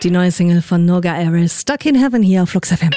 Die neue Single von Noga Aris, Stuck in Heaven, hier auf Flux FM.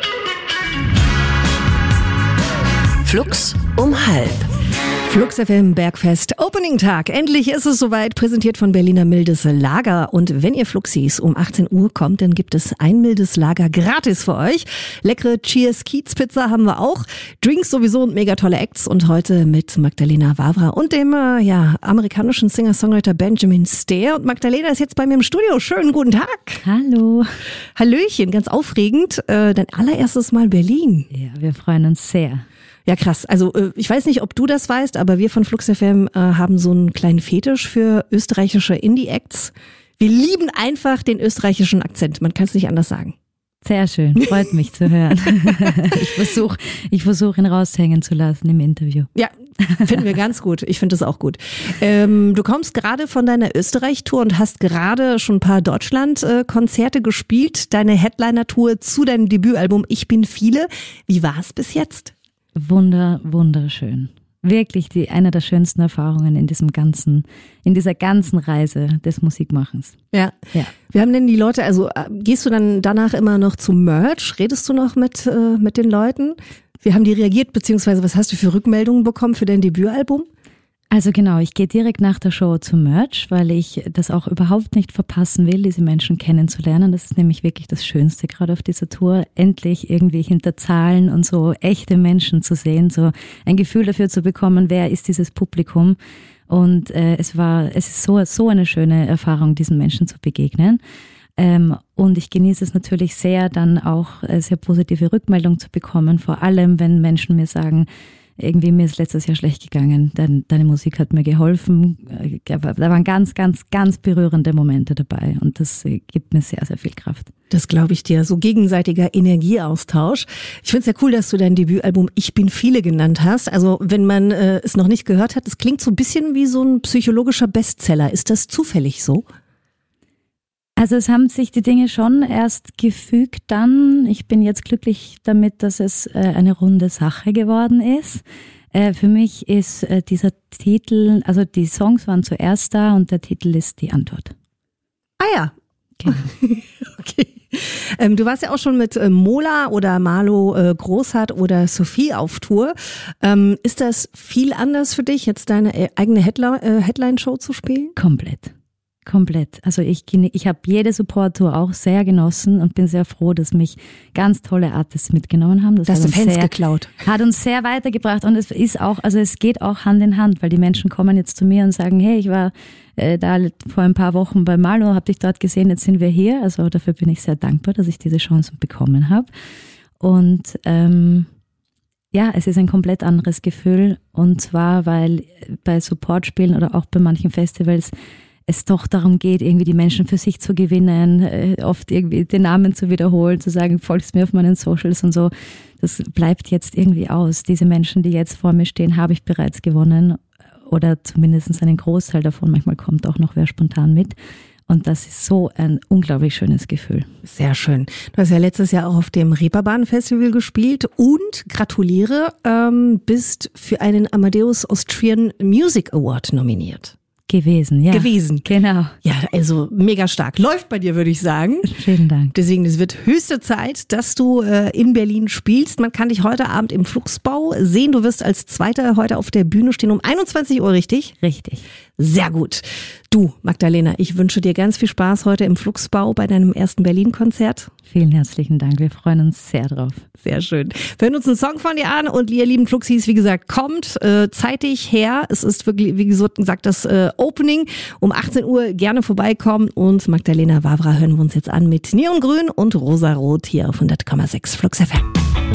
Flux um 12:30. Flux FM Bergfest Opening Tag. Endlich ist es soweit, präsentiert von Berliner Mildes Lager. Und wenn ihr Fluxis um 18 Uhr kommt, dann gibt es ein mildes Lager gratis für euch. Leckere Cheers Kiez Pizza haben wir auch. Drinks sowieso und mega tolle Acts. Und heute mit Magdalena Wawra und dem amerikanischen Singer-Songwriter Benjamin Stair. Und Magdalena ist jetzt bei mir im Studio. Schönen guten Tag. Hallo. Hallöchen, ganz aufregend. Dein allererstes Mal Berlin. Ja, wir freuen uns sehr. Ja, krass. Also ich weiß nicht, ob du das weißt, aber wir von Flux FM haben so einen kleinen Fetisch für österreichische Indie-Acts. Wir lieben einfach den österreichischen Akzent. Man kann es nicht anders sagen. Sehr schön, freut mich zu hören. Ich versuch ihn raushängen zu lassen im Interview. Ja, finden wir ganz gut. Ich finde es auch gut. Du kommst gerade von deiner Österreich-Tour und hast gerade schon ein paar Deutschland-Konzerte gespielt. Deine Headliner-Tour zu deinem Debütalbum Ich bin viele. Wie war es bis jetzt? Wunderschön. Wirklich eine der schönsten Erfahrungen in dieser ganzen Reise des Musikmachens. Ja. Wir haben denn die Leute, also gehst du dann danach immer noch zum Merch? Redest du noch mit den Leuten? Wie haben die reagiert, beziehungsweise was hast du für Rückmeldungen bekommen für dein Debütalbum? Also genau, ich gehe direkt nach der Show zum Merch, weil ich das auch überhaupt nicht verpassen will, diese Menschen kennenzulernen. Das ist nämlich wirklich das Schönste gerade auf dieser Tour, endlich irgendwie hinter Zahlen und so echte Menschen zu sehen, so ein Gefühl dafür zu bekommen, wer ist dieses Publikum. Und es ist so eine schöne Erfahrung, diesen Menschen zu begegnen. Und ich genieße es natürlich sehr, dann auch sehr positive Rückmeldungen zu bekommen, vor allem wenn Menschen mir sagen, irgendwie mir ist letztes Jahr schlecht gegangen, deine Musik hat mir geholfen. Da waren ganz berührende Momente dabei und das gibt mir sehr, sehr viel Kraft. Das glaube ich dir, so gegenseitiger Energieaustausch. Ich finde es ja cool, dass du dein Debütalbum Ich bin viele genannt hast. Also wenn man es noch nicht gehört hat, es klingt so ein bisschen wie so ein psychologischer Bestseller. Ist das zufällig so? Also es haben sich die Dinge schon erst gefügt dann. Ich bin jetzt glücklich damit, dass es eine runde Sache geworden ist. Für mich ist dieser Titel, also die Songs waren zuerst da und der Titel ist die Antwort. Ah ja. Genau. Okay. Du warst ja auch schon mit Mola oder Marlo Großhardt oder Sophie auf Tour. Ist das viel anders für dich, jetzt deine eigene Headline-Show zu spielen? Komplett. Also ich habe jede Support-Tour auch sehr genossen und bin sehr froh, dass mich ganz tolle Artists mitgenommen haben. Das hast du Fans geklaut. Hat uns sehr weitergebracht und es ist auch, also es geht auch Hand in Hand, weil die Menschen kommen jetzt zu mir und sagen, hey, ich war da vor ein paar Wochen bei Marlo, habe dich dort gesehen, jetzt sind wir hier. Also dafür bin ich sehr dankbar, dass ich diese Chance bekommen habe. Und ja, es ist ein komplett anderes Gefühl und zwar, weil bei Support-Spielen oder auch bei manchen Festivals es doch darum geht, irgendwie die Menschen für sich zu gewinnen, oft irgendwie den Namen zu wiederholen, zu sagen, folgst mir auf meinen Socials und so. Das bleibt jetzt irgendwie aus. Diese Menschen, die jetzt vor mir stehen, habe ich bereits gewonnen oder zumindest einen Großteil davon. Manchmal kommt auch noch wer spontan mit. Und das ist so ein unglaublich schönes Gefühl. Sehr schön. Du hast ja letztes Jahr auch auf dem Reeperbahn-Festival gespielt und gratuliere, bist für einen Amadeus Austrian Music Award nominiert. Gewesen. Genau. Ja, also mega stark. Läuft bei dir, würde ich sagen. Vielen Dank. Deswegen, es wird höchste Zeit, dass du in Berlin spielst. Man kann dich heute Abend im Fluxbau sehen. Du wirst als Zweiter heute auf der Bühne stehen um 21 Uhr, richtig? Richtig. Sehr gut. Du, Magdalena, ich wünsche dir ganz viel Spaß heute im Fluxbau bei deinem ersten Berlin-Konzert. Vielen herzlichen Dank. Wir freuen uns sehr drauf. Sehr schön. Wir hören uns einen Song von dir an und ihr lieben Fluxis, wie gesagt, kommt zeitig her. Es ist wirklich, wie gesagt, das Opening um 18 Uhr. Gerne vorbeikommen und Magdalena Wawra hören wir uns jetzt an mit Neongrün und Rosarot hier auf 100,6 Flux FM.